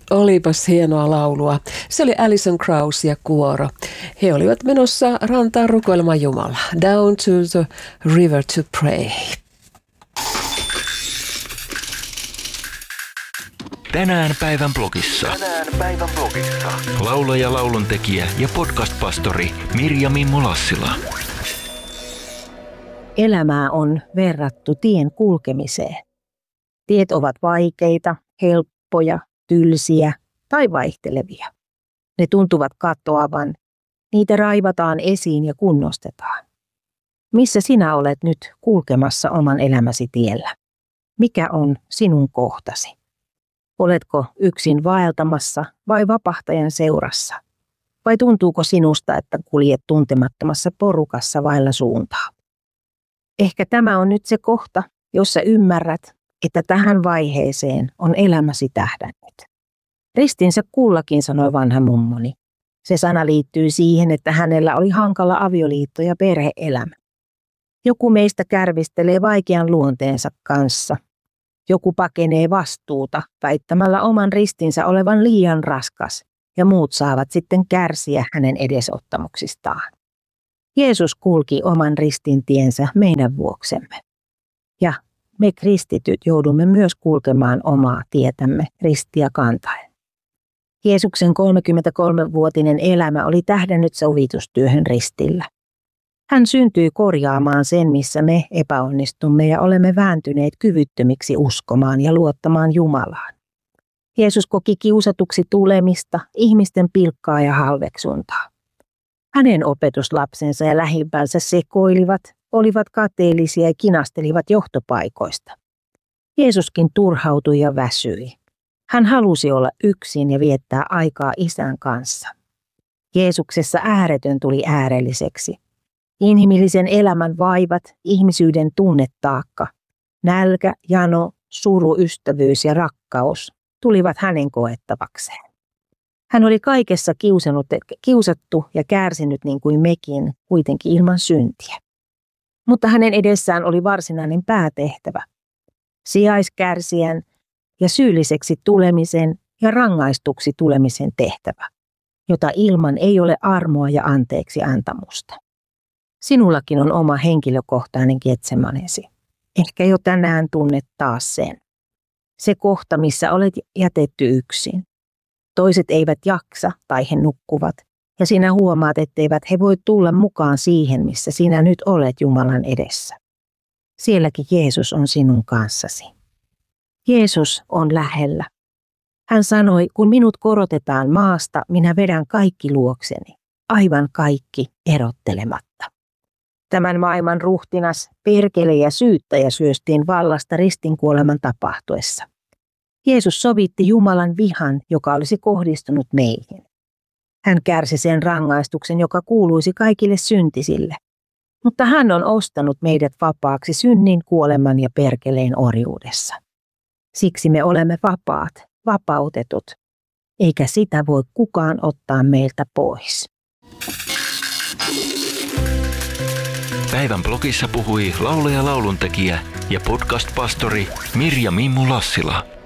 Olipas hienoa laulua. Se oli Alison Krauss ja kuoro. He olivat menossa rantaan rukoilemaan Jumalaa. Down to the river to pray. Tänään päivän blogissa. Laulaja, lauluntekijä ja podcast-pastori Mirja-Mimmo Lassila. Elämää on verrattu tien kulkemiseen. Tiet ovat vaikeita, helppoja, tylsiä tai vaihtelevia. Ne tuntuvat katoavan. Niitä raivataan esiin ja kunnostetaan. Missä sinä olet nyt kulkemassa oman elämäsi tiellä? Mikä on sinun kohtasi? Oletko yksin vaeltamassa vai vapahtajan seurassa? Vai tuntuuko sinusta, että kuljet tuntemattomassa porukassa vailla suuntaa? Ehkä tämä on nyt se kohta, jossa ymmärrät, että tähän vaiheeseen on elämäsi tähdännyt. Ristinsä kullakin, sanoi vanha mummoni. Se sana liittyy siihen, että hänellä oli hankala avioliitto ja perhe-elämä. Joku meistä kärvistelee vaikean luonteensa kanssa. Joku pakenee vastuuta väittämällä oman ristinsä olevan liian raskas, ja muut saavat sitten kärsiä hänen edesottamuksistaan. Jeesus kulki oman ristintiensä meidän vuoksemme. Ja me kristityt joudumme myös kulkemaan omaa tietämme ristiä kantaen. Jeesuksen 33-vuotinen elämä oli tähdännyt sovitustyöhön ristillä. Hän syntyi korjaamaan sen, missä me epäonnistumme ja olemme vääntyneet kyvyttömiksi uskomaan ja luottamaan Jumalaan. Jeesus koki kiusatuksi tulemista, ihmisten pilkkaa ja halveksuntaa. Hänen opetuslapsensa ja lähimpänsä sekoilivat, olivat kateellisia ja kinastelivat johtopaikoista. Jeesuskin turhautui ja väsyi. Hän halusi olla yksin ja viettää aikaa Isän kanssa. Jeesuksessa ääretön tuli äärelliseksi. Inhimillisen elämän vaivat, ihmisyyden tunnetaakka, nälkä, jano, suru, ystävyys ja rakkaus tulivat hänen koettavakseen. Hän oli kaikessa kiusattu ja kärsinyt niin kuin mekin, kuitenkin ilman syntiä. Mutta hänen edessään oli varsinainen päätehtävä. Sijaiskärsijän ja syylliseksi tulemisen ja rangaistuksi tulemisen tehtävä, jota ilman ei ole armoa ja anteeksi antamusta. Sinullakin on oma henkilökohtainen Getsemanesi. Ehkä jo tänään tunnet taas sen. Se kohta, missä olet jätetty yksin. Toiset eivät jaksa tai he nukkuvat, ja sinä huomaat, etteivät he voi tulla mukaan siihen, missä sinä nyt olet Jumalan edessä. Sielläkin Jeesus on sinun kanssasi. Jeesus on lähellä. Hän sanoi, kun minut korotetaan maasta, minä vedän kaikki luokseni, aivan kaikki erottelematta. Tämän maailman ruhtinas, perkele ja syyttäjä syöstiin vallasta ristinkuoleman tapahtuessa. Jeesus sovitti Jumalan vihan, joka olisi kohdistunut meihin. Hän kärsi sen rangaistuksen, joka kuuluisi kaikille syntisille. Mutta hän on ostanut meidät vapaaksi synnin, kuoleman ja perkeleen orjuudessa. Siksi me olemme vapaat, vapautetut, eikä sitä voi kukaan ottaa meiltä pois. Päivän blogissa puhui laulaja, lauluntekijä ja podcast-pastori Mirja-Mimmo Lassila.